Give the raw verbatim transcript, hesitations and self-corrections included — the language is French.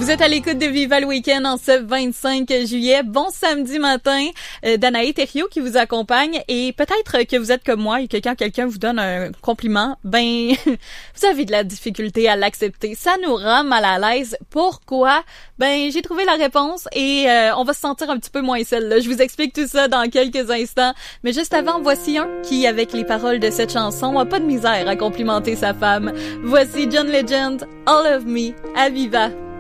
Vous êtes à l'écoute de Viva le Week-end en ce vingt-cinq juillet. Bon samedi matin, euh, Danae Thériault qui vous accompagne. Et peut-être que vous êtes comme moi et que quand quelqu'un vous donne un compliment, ben, vous avez de la difficulté à l'accepter. Ça nous rend mal à l'aise. Pourquoi? Ben, j'ai trouvé la réponse et euh, on va se sentir un petit peu moins seul, là. Je vous explique tout ça dans quelques instants. Mais juste avant, voici un qui, avec les paroles de cette chanson, a pas de misère à complimenter sa femme. Voici John Legend, All of Me, à Viva.